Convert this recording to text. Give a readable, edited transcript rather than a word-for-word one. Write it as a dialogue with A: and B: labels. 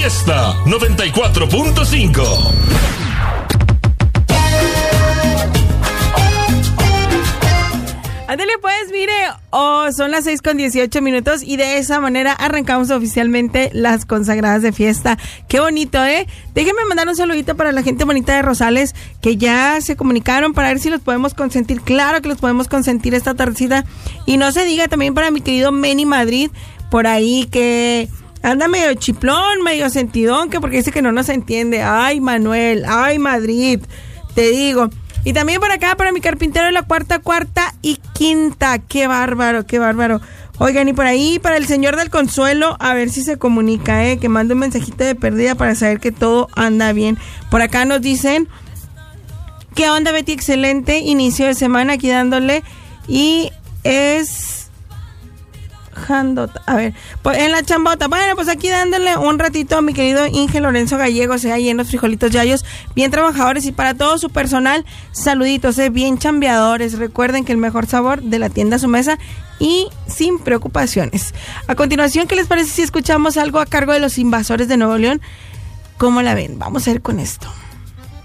A: Fiesta 94.5.
B: Ándale pues, mire, son las 6:18 y de esa manera arrancamos oficialmente las consagradas de fiesta. Qué bonito, ¿eh? Déjenme mandar un saludito para la gente bonita de Rosales que ya se comunicaron para ver si los podemos consentir. Claro que los podemos consentir esta tardecita. Y no se diga también para mi querido Meni Madrid, por ahí que anda medio chiplón, medio sentidón, que porque dice que no nos entiende. Ay, Manuel, ay, Madrid, te digo. Y también por acá, para mi carpintero de la cuarta y quinta. ¡Qué bárbaro, qué bárbaro! Oigan, y por ahí, para el señor del Consuelo, a ver si se comunica, que mande un mensajito de perdida para saber que todo anda bien. Por acá nos dicen, ¿qué onda, Betty? Excelente inicio de semana aquí dándole. Y es... Jandota. A ver, pues en la chambota. Bueno, pues aquí dándole un ratito a mi querido Inge Lorenzo Gallegos, ahí en los frijolitos yayos, bien trabajadores, y para todo su personal, saluditos, bien chambeadores. Recuerden que el mejor sabor de la tienda a su mesa y sin preocupaciones. A continuación, ¿qué les parece si escuchamos algo a cargo de los Invasores de Nuevo León? ¿Cómo la ven? Vamos a ir con esto.